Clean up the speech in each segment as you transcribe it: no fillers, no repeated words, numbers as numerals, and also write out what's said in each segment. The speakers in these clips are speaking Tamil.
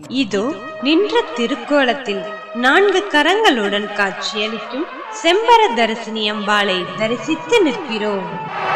இதோ நின்ற திருக்கோலத்தில் 4 கரங்களுடன் காட்சியளிக்கும் செம்பர தரிசினி அம்பாளை தரிசித்து நிற்கிறோம்.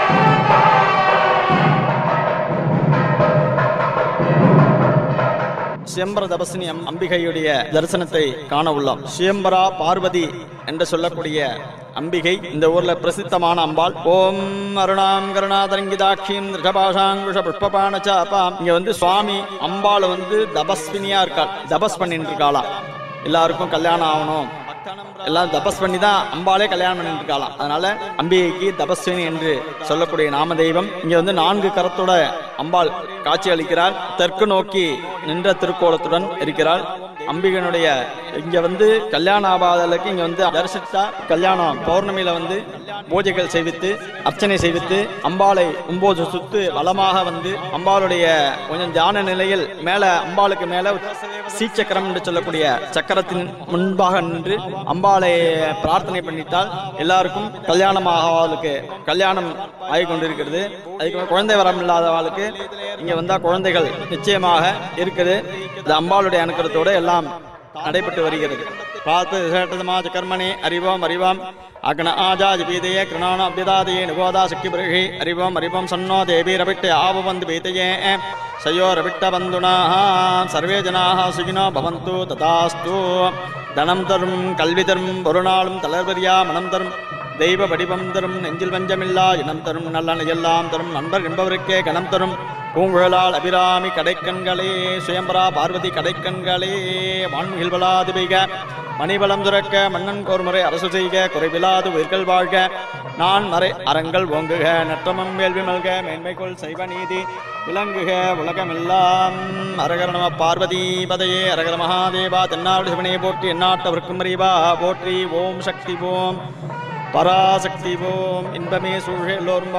சியம்பர தபசினி அம்பிகையுடைய தரிசனத்தை காண உள்ளோம். சியம்பரா பார்வதி என்று சொல்லக்கூடிய அம்பிகை இந்த ஊர்ல பிரசித்தமான அம்பாள். ஓம் அருணாம் கருணாதரங்கிதாட்சியம் ரிஷபாஷாங்குஷ புஷ்பபாண சாபாம். இங்க சுவாமி அம்பாள் தபஸ்வினியா இருக்காள், தபஸ் பண்ணிட்டு இருக்காளாம். எல்லாருக்கும் கல்யாணம் ஆகணும், எல்லாம் தபஸ் பண்ணி தான் அம்பாளே கல்யாணம் பண்ணிட்டு இருக்காளாம். அதனால அம்பிகைக்கு தபஸ்வினி என்று சொல்லக்கூடிய நாம தெய்வம். இங்க 4 கரத்தோட அம்பாள் காட்சி அளிக்கிறார். தெற்கு நோக்கி நின்ற திருக்கோலத்துடன் இருக்கிறாள். அம்பிகனுடைய இங்க கல்யாண ஆபாதலுக்கு இங்க தரிசித்தா கல்யாணம் பௌர்ணமியில பூஜைகள் செய்வித்து அர்ச்சனை செய்வித்து அம்பாளை 9 சுத்து வளமாக அம்பாளுடைய கொஞ்சம் தியான நிலையில் மேல அம்பாளுக்கு மேல சீச்சக்கரம் என்று சொல்லக்கூடிய சக்கரத்தின் முன்பாக நின்று அம்பாளை பிரார்த்தனை பண்ணிட்டால் எல்லாருக்கும் கல்யாணமாகவாளுக்கு கல்யாணம் ஆகி கொண்டிருக்கிறது. அதுக்கு குழந்தை வரம் இல்லாதவாளுக்கு இங்க வந்தா குழந்தைகள் நிச்சயமாக இருக்குது. இந்த அம்பாளுடைய அனுக்கிரத்தோடு எல்லாம் நடைபெற்று வருகிறது. பார்த்து கர்மணி அறிவோம் அறிவோம் அக்ன ஆஜாஜி பீதையே கிருணான அபிதாதையே நிகோதா சக்கி பிருகி அறிவோம் அறிவோம் சன்னோ தேவி ரபிட்டு ஆபவந்து பீதையே சயோ ரபிட்ட பந்துனாக சர்வே ஜனாக சுகினோ பவந்து ததாஸ்து. தனம் தரும் கல்வி தரும் ஒரு நாளும் தளர்வரியா மனம் தரும் தெய்வ வடிவம் தரும் நெஞ்சில் வஞ்சமில்லா இனம் தரும் நல்லன எல்லாம் தரும் நண்பர் என்பவருக்கே கணம் தரும் பூங்குழலால் அபிராமி கடைக்கண்களே சுயம்பரா பார்வதி கடைக்கண்களே வான்முகில்வலாதிபைக மணிபலம் துறக்க மன்னன் கோர்முறை அரசு செய்க குறைவிலாது உயிர்கள் வாழ்க நான் மறை அறங்கள் ஓங்குக நற்றமம் வேள்வி மல்க மேன்மைக்குள் சைவ நீதி விளங்குக உலகமெல்லாம். அரகர நம பார்வதி பதையே அரகர மகாதேவா. தென்னாடு சிவனே போற்றி எந்நாட்டவர்க்கும் அறிவா போற்றி. ஓம் சக்தி ஓம் பராசக்தி ஓம் இன்பமே சூழ எல்லோரும்